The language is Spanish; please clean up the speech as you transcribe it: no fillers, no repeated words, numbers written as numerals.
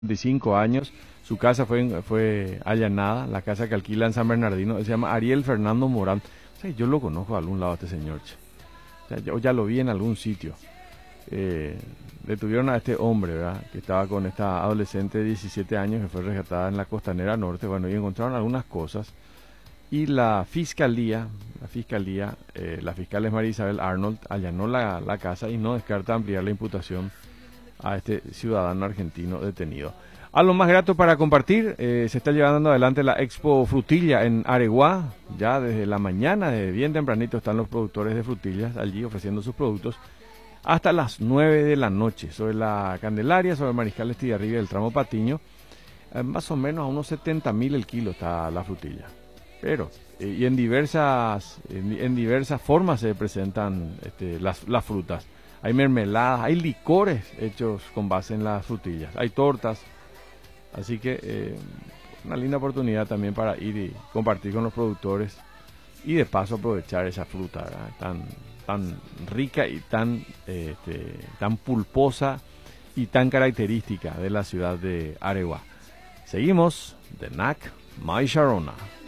25 años, su casa fue allanada, la casa que alquila en San Bernardino, se llama Ariel Fernando Morán. O sea, yo lo conozco de algún lado a este señor, che. O sea, yo ya lo vi en algún sitio. Detuvieron a este hombre, ¿verdad? Que estaba con esta adolescente de 17 años que fue rescatada en la Costanera Norte, bueno, y encontraron algunas cosas. Y la fiscal es María Isabel Arnold, allanó la casa y no descarta ampliar la imputación a este ciudadano argentino detenido. Algo más grato para compartir, se está llevando adelante la Expo Frutilla en Areguá, ya desde la mañana, desde bien tempranito están los productores de frutillas allí ofreciendo sus productos, hasta las 9 de la noche, sobre la Candelaria, sobre Mariscal Estigarribia del tramo Patiño, más o menos a unos 70.000 el kilo está la frutilla. Pero, y en diversas formas se presentan las frutas. Hay mermeladas, hay licores hechos con base en las frutillas, hay tortas. Así que una linda oportunidad también para ir y compartir con los productores y de paso aprovechar esa fruta, ¿verdad? Tan rica y tan pulposa y tan característica de la ciudad de Areguá. Seguimos de NAC Mai Sharona.